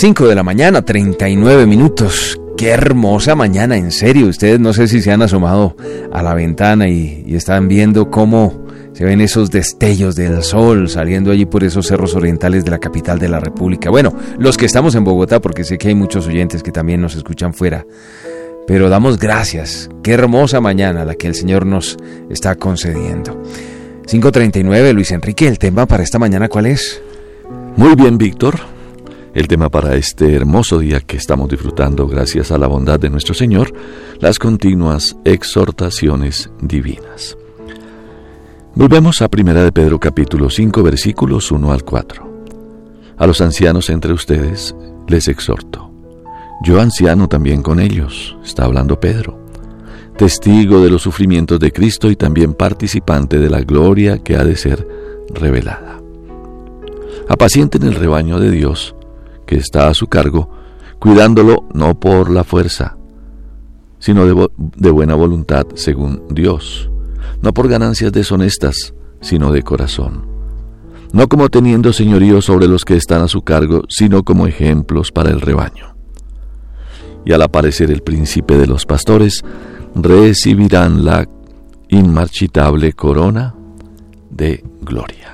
5 de la mañana, 39 minutos. Qué hermosa mañana, en serio. Ustedes no sé si se han asomado a la ventana y están viendo cómo se ven esos destellos del sol saliendo allí por esos cerros orientales de la capital de la República. Bueno, los que estamos en Bogotá, porque sé que hay muchos oyentes que también nos escuchan fuera. Pero damos gracias. Qué hermosa mañana la que el Señor nos está concediendo. 5:39, Luis Enrique, ¿el tema para esta mañana cuál es? Muy bien, Víctor. El tema para este hermoso día que estamos disfrutando gracias a la bondad de nuestro Señor, las continuas exhortaciones divinas. Volvemos a 1 de Pedro capítulo 5 versículos 1 al 4. A los ancianos entre ustedes les exhorto. Yo anciano también con ellos, está hablando Pedro, testigo de los sufrimientos de Cristo y también participante de la gloria que ha de ser revelada. Apacienten el rebaño de Dios que está a su cargo, cuidándolo no por la fuerza, sino de buena voluntad según Dios, no por ganancias deshonestas, sino de corazón, no como teniendo señorío sobre los que están a su cargo, sino como ejemplos para el rebaño. Y al aparecer el príncipe de los pastores, recibirán la inmarchitable corona de gloria.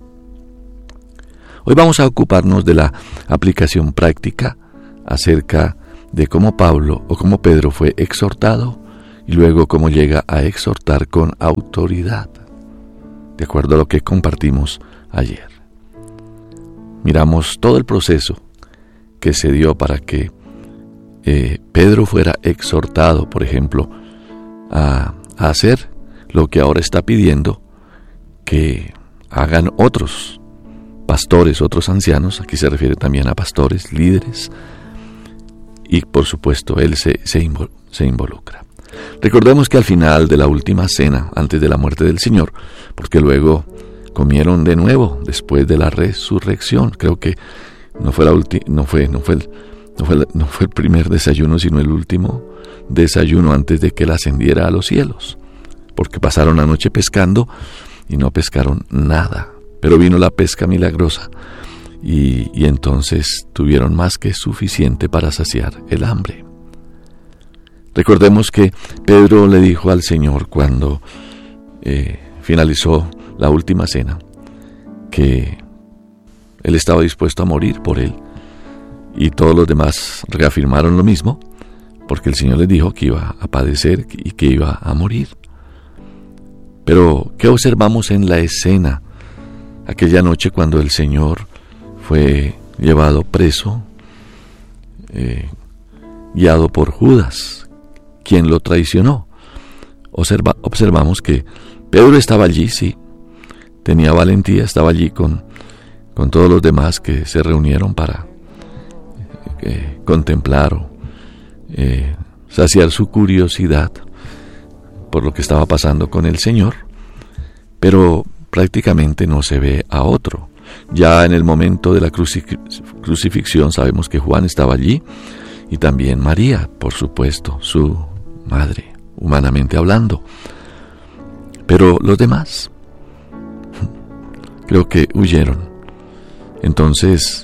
Hoy vamos a ocuparnos de la aplicación práctica acerca de cómo Pablo o cómo Pedro fue exhortado y luego cómo llega a exhortar con autoridad, de acuerdo a lo que compartimos ayer. Miramos todo el proceso que se dio para que Pedro fuera exhortado, por ejemplo, a hacer lo que ahora está pidiendo que hagan otros pastores, otros ancianos. Aquí se refiere también a pastores, líderes, y por supuesto él se involucra. Recordemos que al final de la última cena, antes de la muerte del Señor, porque luego comieron de nuevo después de la resurrección, creo que no fue el primer desayuno, sino el último desayuno antes de que él ascendiera a los cielos, porque pasaron la noche pescando y no pescaron nada. Pero vino la pesca milagrosa y entonces tuvieron más que suficiente para saciar el hambre. Recordemos que Pedro le dijo al Señor cuando finalizó la última cena que él estaba dispuesto a morir por él, y todos los demás reafirmaron lo mismo, porque el Señor les dijo que iba a padecer y que iba a morir. Pero ¿qué observamos en la escena? Aquella noche cuando el Señor fue llevado preso, guiado por Judas, quien lo traicionó. Observamos que Pedro estaba allí, sí, tenía valentía, estaba allí con todos los demás que se reunieron para contemplar o saciar su curiosidad por lo que estaba pasando con el Señor, pero prácticamente no se ve a otro. Ya en el momento de la crucifixión sabemos que Juan estaba allí y también María, por supuesto, su madre, humanamente hablando. Pero los demás creo que huyeron. Entonces,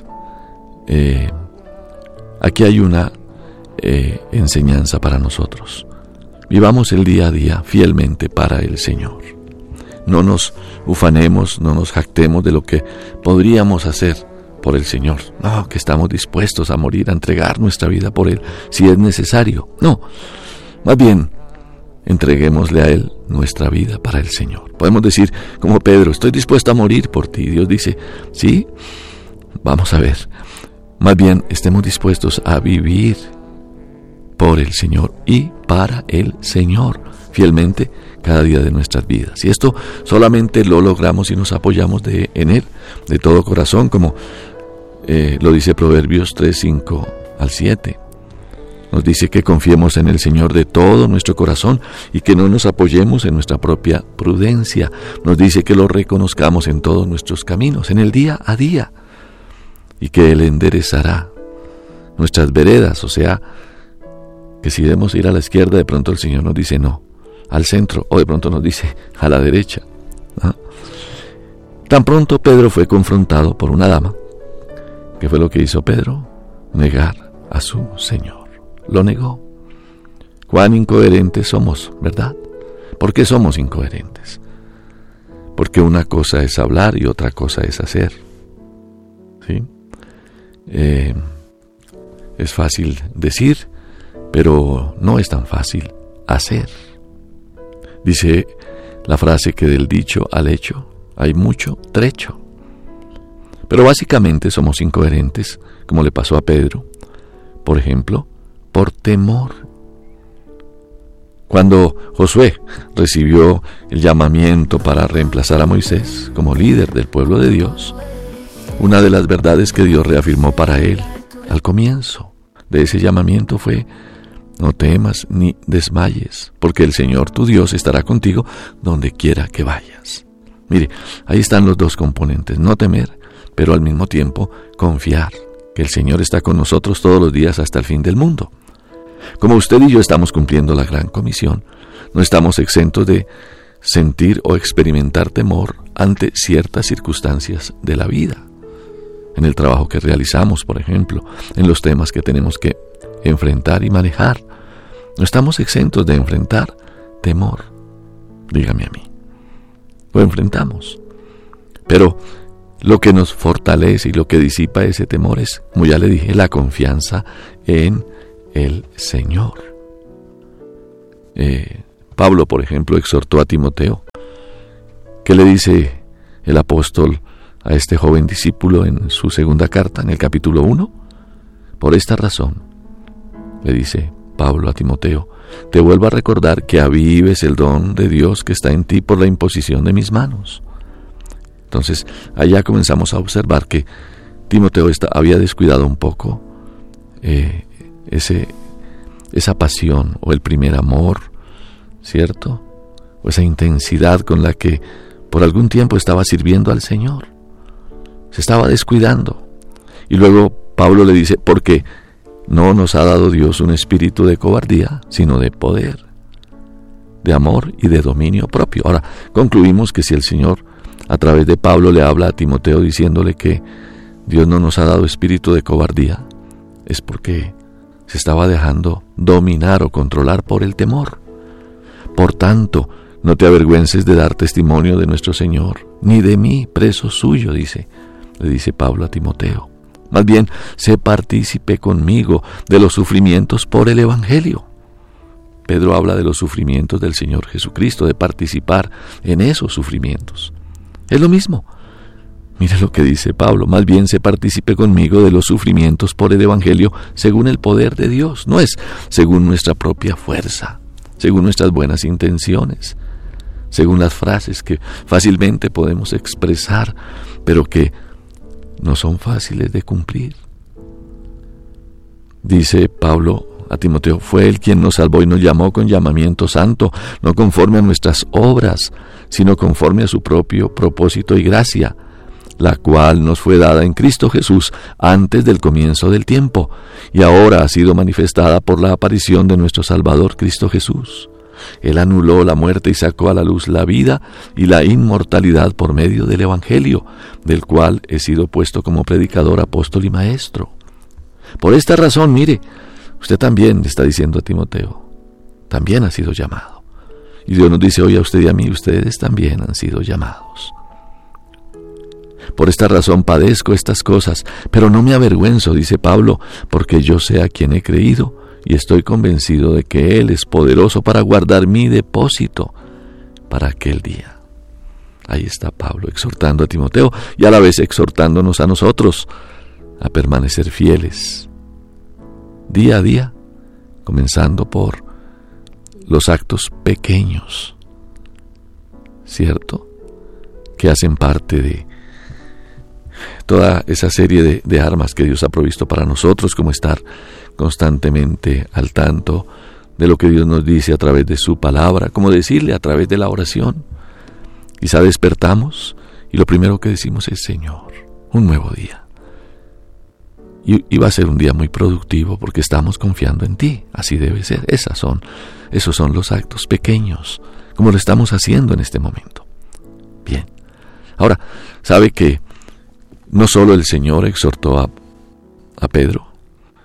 aquí hay una enseñanza para nosotros. Vivamos el día a día fielmente para el Señor. No nos ufanemos, no nos jactemos de lo que podríamos hacer por el Señor. No, que estamos dispuestos a morir, a entregar nuestra vida por Él, si es necesario. No, más bien, entreguémosle a Él nuestra vida para el Señor. Podemos decir, como Pedro, estoy dispuesto a morir por ti. Dios dice, sí, vamos a ver. Más bien, estemos dispuestos a vivir por el Señor y para el Señor, fielmente, cada día de nuestras vidas. Y esto solamente lo logramos si nos apoyamos en Él, de todo corazón, como lo dice Proverbios 3, 5 al 7. Nos dice que confiemos en el Señor de todo nuestro corazón y que no nos apoyemos en nuestra propia prudencia. Nos dice que lo reconozcamos en todos nuestros caminos, en el día a día, y que Él enderezará nuestras veredas. O sea, que si debemos ir a la izquierda, de pronto el Señor nos dice no, al centro, o de pronto nos dice a la derecha. Tan pronto Pedro fue confrontado por una dama. ¿Qué fue lo que hizo Pedro? negar a su Señor. Lo negó. Cuán incoherentes somos, ¿verdad? ¿Por qué somos incoherentes? Porque una cosa es hablar y otra cosa es hacer. ¿Sí? Es fácil decir, pero no es tan fácil hacer. Dice la frase que del dicho al hecho hay mucho trecho. Pero básicamente somos incoherentes, como le pasó a Pedro, por ejemplo, por temor. Cuando Josué recibió el llamamiento para reemplazar a Moisés como líder del pueblo de Dios, una de las verdades que Dios reafirmó para él al comienzo de ese llamamiento fue: no temas ni desmayes, porque el Señor tu Dios estará contigo donde quiera que vayas. Mire, ahí están los dos componentes: no temer, pero al mismo tiempo confiar que el Señor está con nosotros todos los días hasta el fin del mundo. Como usted y yo estamos cumpliendo la gran comisión, no estamos exentos de sentir o experimentar temor ante ciertas circunstancias de la vida. En el trabajo que realizamos, por ejemplo, en los temas que tenemos que enfrentar y manejar, no estamos exentos de enfrentar temor. Dígame a mí. Lo enfrentamos. Pero lo que nos fortalece y lo que disipa ese temor es, como ya le dije, la confianza en el Señor. Pablo, por ejemplo, exhortó a Timoteo. ¿Qué le dice el apóstol a este joven discípulo en su segunda carta, en el capítulo 1? Por esta razón, le dice Pablo a Timoteo, te vuelvo a recordar que avives el don de Dios que está en ti por la imposición de mis manos. Entonces, allá comenzamos a observar que Timoteo había descuidado un poco esa pasión o el primer amor, ¿cierto? O esa intensidad con la que por algún tiempo estaba sirviendo al Señor. Se estaba descuidando. Y luego Pablo le dice, porque no nos ha dado Dios un espíritu de cobardía, sino de poder, de amor y de dominio propio. Ahora, concluimos que si el Señor a través de Pablo le habla a Timoteo diciéndole que Dios no nos ha dado espíritu de cobardía, es porque se estaba dejando dominar o controlar por el temor. Por tanto, no te avergüences de dar testimonio de nuestro Señor, ni de mí, preso suyo, le dice Pablo a Timoteo. Más bien, sé partícipe conmigo de los sufrimientos por el Evangelio. Pedro habla de los sufrimientos del Señor Jesucristo, de participar en esos sufrimientos. Es lo mismo. Mire lo que dice Pablo, más bien se participe conmigo de los sufrimientos por el Evangelio según el poder de Dios, no es según nuestra propia fuerza, según nuestras buenas intenciones, según las frases que fácilmente podemos expresar, pero que no son fáciles de cumplir. Dice Pablo a Timoteo, fue Él quien nos salvó y nos llamó con llamamiento santo, no conforme a nuestras obras, sino conforme a su propio propósito y gracia, la cual nos fue dada en Cristo Jesús antes del comienzo del tiempo, y ahora ha sido manifestada por la aparición de nuestro Salvador Cristo Jesús. Él anuló la muerte y sacó a la luz la vida y la inmortalidad por medio del Evangelio, del cual he sido puesto como predicador, apóstol y maestro. Por esta razón, mire, usted también le está diciendo a Timoteo, también ha sido llamado. Y Dios nos dice hoy a usted y a mí, ustedes también han sido llamados. Por esta razón padezco estas cosas, pero no me avergüenzo, dice Pablo, porque yo sé a quien he creído y estoy convencido de que Él es poderoso para guardar mi depósito para aquel día. Ahí está Pablo exhortando a Timoteo y a la vez exhortándonos a nosotros a permanecer fieles día a día, comenzando por los actos pequeños, ¿cierto? Que hacen parte de toda esa serie de armas que Dios ha provisto para nosotros, como estar constantemente al tanto de lo que Dios nos dice a través de su palabra, como decirle a través de la oración. Quizá despertamos y lo primero que decimos es, Señor, un nuevo día. Y va a ser un día muy productivo porque estamos confiando en ti. Así debe ser. Esos son los actos pequeños, como lo estamos haciendo en este momento. Bien. Ahora, ¿sabe que no solo el Señor exhortó a Pedro,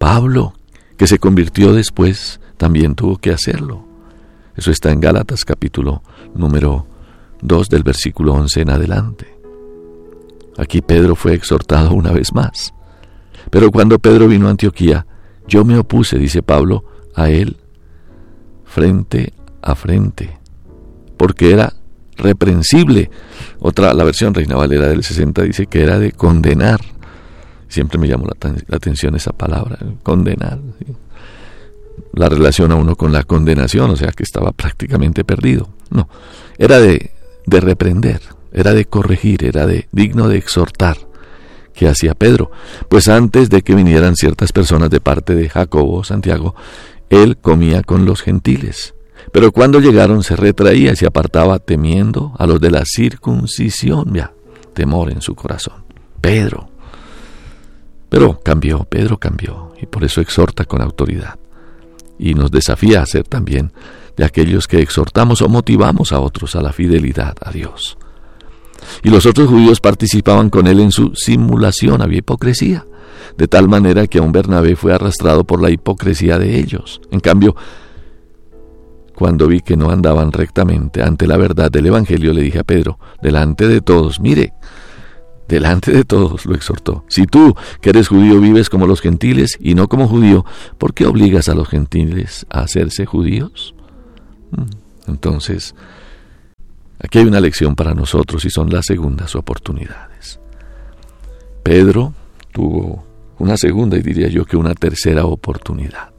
Pablo, que se convirtió después, también tuvo que hacerlo. Eso está en Gálatas capítulo número 2 del versículo 11 en adelante. Aquí Pedro fue exhortado una vez más. Pero cuando Pedro vino a Antioquía, yo me opuse, dice Pablo, a él frente a frente, porque era reprensible. La versión Reina Valera del 60 dice que era de condenar. Siempre me llamó la atención esa palabra, condenar. ¿Sí? La relaciona uno con la condenación, o sea que estaba prácticamente perdido. No, era de reprender, era de corregir, era digno de exhortar. ¿Qué hacía Pedro? Pues antes de que vinieran ciertas personas de parte de Jacobo, Santiago, él comía con los gentiles. Pero cuando llegaron se retraía y se apartaba temiendo a los de la circuncisión. Ya, temor en su corazón. Pedro. Pero Pedro cambió, y por eso exhorta con autoridad. Y nos desafía a ser también de aquellos que exhortamos o motivamos a otros a la fidelidad a Dios. Y los otros judíos participaban con él en su simulación, había hipocresía, de tal manera que aun Bernabé fue arrastrado por la hipocresía de ellos. En cambio, cuando vi que no andaban rectamente ante la verdad del Evangelio, le dije a Pedro, delante de todos, delante de todos lo exhortó, si tú, que eres judío, vives como los gentiles y no como judío, ¿por qué obligas a los gentiles a hacerse judíos? Entonces, aquí hay una lección para nosotros y son las segundas oportunidades. Pedro tuvo una segunda y diría yo que una tercera oportunidad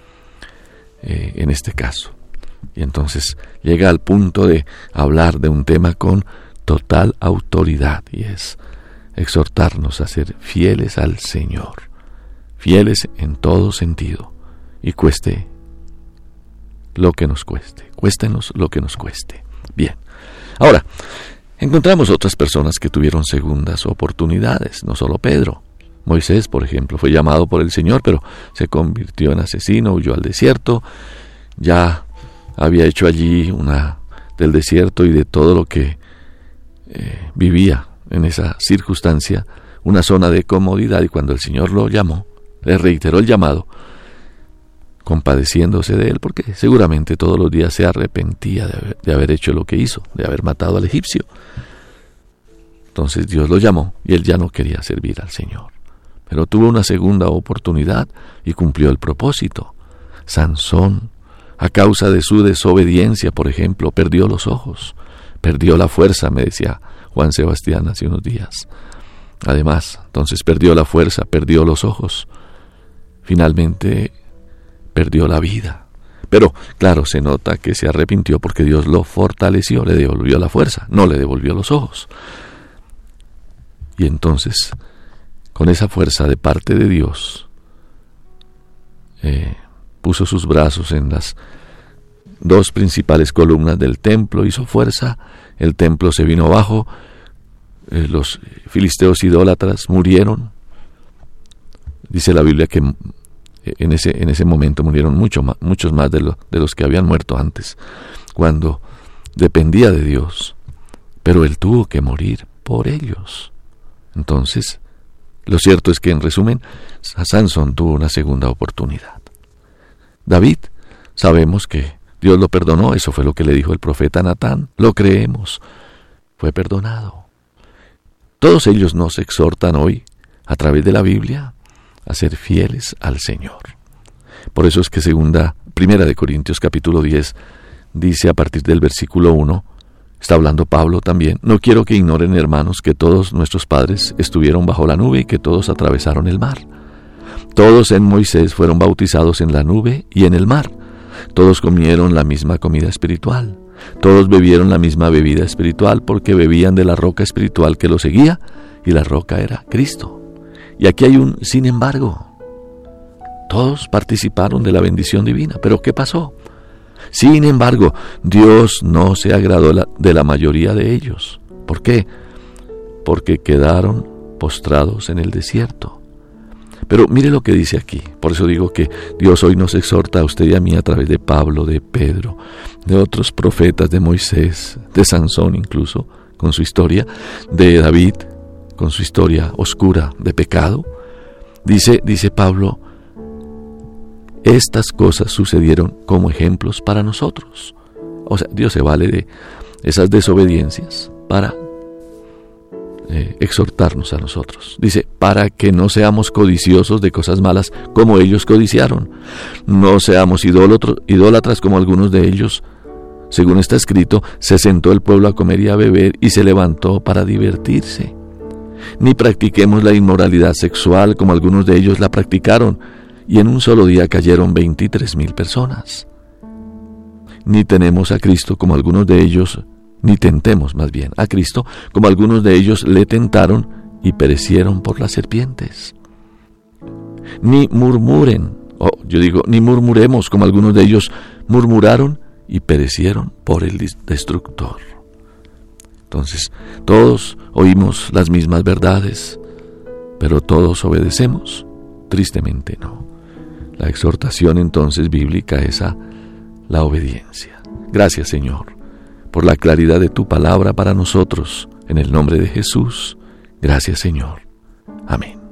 en este caso. Y entonces llega al punto de hablar de un tema con total autoridad y es exhortarnos a ser fieles al Señor, fieles en todo sentido y cueste lo que nos cueste, cuéstenos lo que nos cueste. Bien. Ahora, encontramos otras personas que tuvieron segundas oportunidades, no solo Pedro. Moisés, por ejemplo, fue llamado por el Señor, pero se convirtió en asesino, huyó al desierto, ya había hecho allí del desierto y de todo lo que vivía en esa circunstancia, una zona de comodidad, y cuando el Señor lo llamó, le reiteró el llamado, compadeciéndose de él, porque seguramente todos los días se arrepentía de haber hecho lo que hizo, de haber matado al egipcio. Entonces Dios lo llamó y él ya no quería servir al Señor. Pero tuvo una segunda oportunidad y cumplió el propósito. Sansón, a causa de su desobediencia, por ejemplo, perdió los ojos, perdió la fuerza, me decía Juan Sebastián hace unos días. Además, entonces perdió la fuerza, perdió los ojos. Finalmente perdió la vida. Pero, claro, se nota que se arrepintió porque Dios lo fortaleció, le devolvió la fuerza, no le devolvió los ojos. Y entonces, con esa fuerza de parte de Dios, puso sus brazos en las dos principales columnas del templo, hizo fuerza, el templo se vino abajo, los filisteos idólatras murieron. Dice la Biblia que en ese momento murieron muchos más de los que habían muerto antes, cuando dependía de Dios, pero él tuvo que morir por ellos. Entonces, lo cierto es que, en resumen, Sansón tuvo una segunda oportunidad. David, sabemos que Dios lo perdonó, eso fue lo que le dijo el profeta Natán, lo creemos, fue perdonado. Todos ellos nos exhortan hoy, a través de la Biblia, a ser fieles al Señor. Por eso es que Primera de Corintios capítulo 10 dice a partir del versículo 1, está hablando Pablo también, no quiero que ignoren, hermanos, que todos nuestros padres estuvieron bajo la nube y que todos atravesaron el mar. Todos en Moisés fueron bautizados en la nube y en el mar. Todos comieron la misma comida espiritual. Todos bebieron la misma bebida espiritual porque bebían de la roca espiritual que los seguía y la roca era Cristo. Y aquí hay un sin embargo. Todos participaron de la bendición divina. ¿Pero qué pasó? Sin embargo, Dios no se agradó de la mayoría de ellos. ¿Por qué? Porque quedaron postrados en el desierto. Pero mire lo que dice aquí. Por eso digo que Dios hoy nos exhorta a usted y a mí a través de Pablo, de Pedro, de otros profetas, de Moisés, de Sansón incluso, con su historia, de David, con su historia oscura de pecado. Dice Pablo, estas cosas sucedieron como ejemplos para nosotros. O sea, Dios se vale de esas desobediencias para exhortarnos a nosotros. Dice, para que no seamos codiciosos de cosas malas como ellos codiciaron. No seamos idólatras como algunos de ellos. Según está escrito, se sentó el pueblo a comer y a beber y se levantó para divertirse. Ni practiquemos la inmoralidad sexual como algunos de ellos la practicaron, y en un solo día cayeron 23,000 personas. Ni tenemos a Cristo como algunos de ellos, ni tentemos más bien a Cristo como algunos de ellos le tentaron y perecieron por las serpientes. Ni ni murmuremos como algunos de ellos murmuraron y perecieron por el destructor. Entonces, todos oímos las mismas verdades, pero todos obedecemos. Tristemente no. La exhortación entonces bíblica es a la obediencia. Gracias, Señor, por la claridad de tu palabra para nosotros. En el nombre de Jesús, gracias, Señor. Amén.